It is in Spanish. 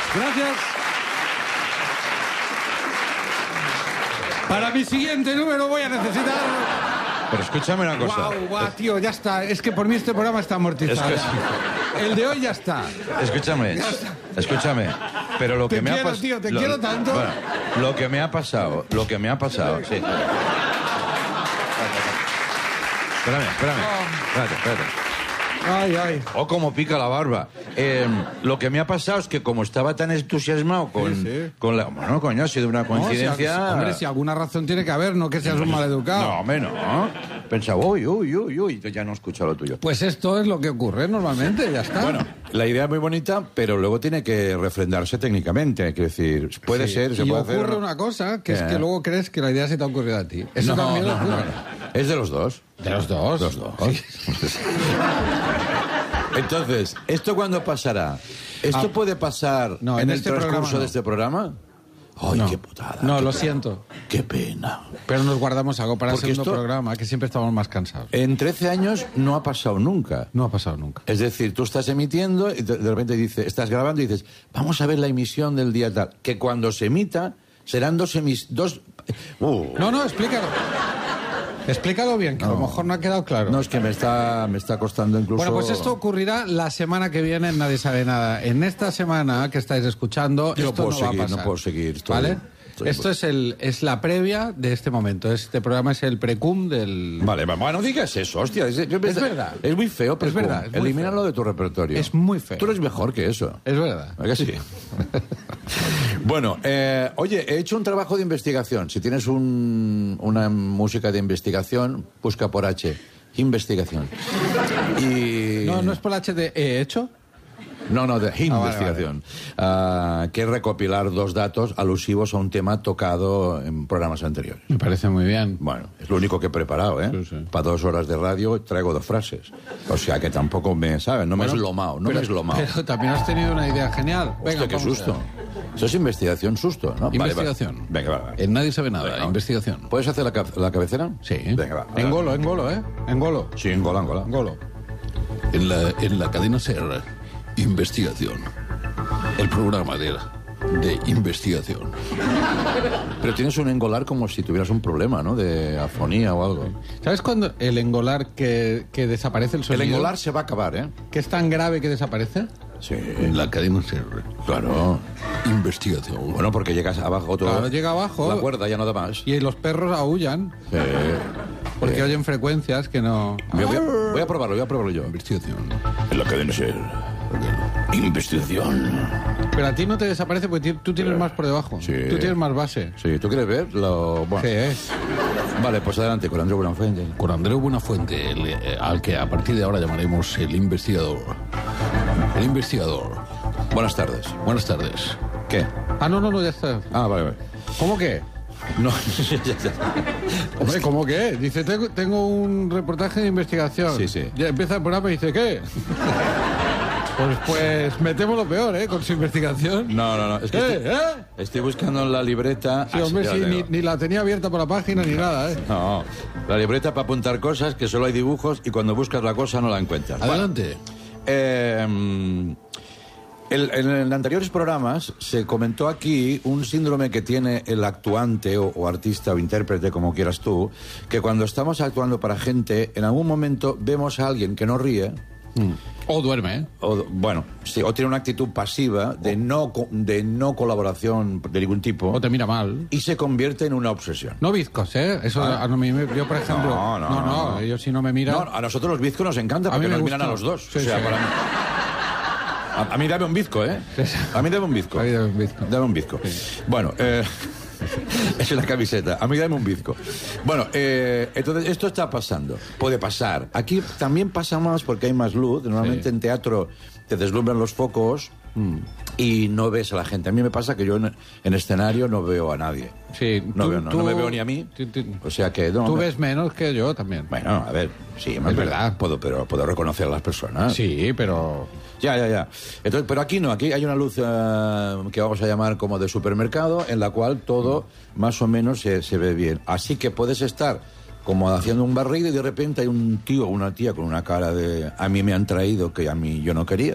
Gracias. Para mi siguiente número voy a necesitar... Pero escúchame una cosa. Guau, tío, ya está. Es que por mí este programa está amortizado. El de hoy ya está. Escúchame. Pero lo que me ha pasado... Tío, te quiero tanto. Bueno, lo que me ha pasado, sí. Espérate. Ay. Oh, como pica la barba. Lo que me ha pasado es que como estaba tan entusiasmado con la... Bueno, coño, ha sido una coincidencia... Hombre, si alguna razón tiene que haber, no que seas un maleducado. No, hombre, no. Pensaba, uy, ya no he escuchado lo tuyo. Pues esto es lo que ocurre normalmente, ya está. Bueno, la idea es muy bonita, pero luego tiene que refrendarse técnicamente. Hay que decir, puede ser, se puede hacer... Y ocurre una cosa, que es que luego crees que la idea se te ha ocurrido a ti. Eso también ocurre. No. Es de los dos. ¿De los dos? Los dos. Sí. Entonces, ¿esto cuándo pasará? ¿Esto puede pasar en el transcurso de este programa? ¡Ay, qué putada! No, lo siento. ¡Qué pena! Pero nos guardamos algo para el segundo programa, que siempre estamos más cansados. En 13 años no ha pasado nunca. No ha pasado nunca. Es decir, tú estás emitiendo y de repente estás grabando y dices, vamos a ver la emisión del día tal. Que cuando se emita serán dos... No, explícalo. Explícalo bien, que a lo mejor no ha quedado claro. No, es que me está costando incluso... Bueno, pues esto ocurrirá la semana que viene en Nadie Sabe Nada. En esta semana que estáis escuchando, esto no va a pasar. No puedo seguir. ¿Vale? Esto es la previa de este momento. Este programa es el precum del... Vale, no digas eso, hostia. Es verdad. Es muy feo, pero es verdad. Elimínalo de tu repertorio. Es muy feo. Tú eres mejor que eso. Es verdad. ¿A que sí? Bueno, oye, he hecho un trabajo de investigación. Si tienes una música de investigación, busca por H. Investigación. Y... No es por H de he hecho. No, de investigación. Vale. Que es recopilar 2 datos alusivos a un tema tocado en programas anteriores. Me parece muy bien. Bueno, es lo único que he preparado, ¿eh? Sí. Para 2 horas de radio traigo 2 frases. O sea que tampoco me, ¿sabes? No me es lomao, me es lomao. Pero también has tenido una idea genial. Venga, qué susto. Eso es investigación, susto, ¿no? Investigación. Vale. Venga, va. En Nadie Sabe Nada, investigación. ¿Puedes hacer la cabecera? Sí. Venga, va. Engolo, ¿eh? Engolo. Sí, Angola. En la cadena SER. Investigación. El programa de investigación. Pero tienes un engolar como si tuvieras un problema, ¿no? De afonía o algo. ¿Sabes cuándo el engolar que desaparece el sonido? El engolar se va a acabar, ¿eh? ¿Que es tan grave que desaparece? Sí. La cadena SER. Claro. Investigación. Bueno, porque llegas abajo todo. Claro, llega abajo. La cuerda ya no da más. Y los perros aúllan. Sí. Porque oyen frecuencias que no... Voy a probarlo yo. Investigación. En la cadena SER. Investigación. Pero a ti no te desaparece porque tú tienes más por debajo. Sí. Tú tienes más base. Sí, ¿tú quieres ver? Bueno. Sí, Vale, pues adelante, con Andreu Buenafuente. Con Andreu Buenafuente, al que a partir de ahora llamaremos el investigador. El investigador. Buenas tardes. Buenas tardes. ¿Qué? No, ya está. Vale. ¿Cómo qué? No, Hombre, ¿cómo qué? Dice, tengo un reportaje de investigación. Sí. Ya empieza el programa y dice, ¿qué? Pues metemos lo peor, ¿eh? Con su investigación. No. Es que estoy buscando en la libreta... Sí, hombre, ni la tenía abierta por la página ni nada, ¿eh? No, la libreta para apuntar cosas, que solo hay dibujos, y cuando buscas la cosa no la encuentras. Adelante. En anteriores programas se comentó aquí un síndrome que tiene el actuante o artista o intérprete, como quieras tú, que cuando estamos actuando para gente, en algún momento vemos a alguien que no ríe... O duerme, ¿eh? O tiene una actitud pasiva de no colaboración de ningún tipo. O te mira mal. Y se convierte en una obsesión. No bizcos, ¿eh? Eso yo, por ejemplo... No, ellos si no me miran... No, a nosotros los bizcos nos encanta porque nos miran a los dos. Sí, para mí... A mí dame un bizco, ¿eh? A mí dame un bizco. Dame un bizco. Sí. Bueno, es la camiseta. A mí dame un bizco. Bueno, entonces esto está pasando. Puede pasar. Aquí también pasa más porque hay más luz. Normalmente en teatro te deslumbran los focos y no ves a la gente. A mí me pasa que yo en escenario no veo a nadie. Sí. No me veo ni a mí. O sea que... Tú ves menos que yo también. Bueno, a ver, sí. Es verdad. Puedo reconocer a las personas. Sí, pero... Ya. Entonces, pero aquí no, aquí hay una luz que vamos a llamar como de supermercado, en la cual todo más o menos se ve bien. Así que puedes estar como haciendo un barrido y de repente hay un tío o una tía con una cara de a mí me han traído que a mí yo no quería.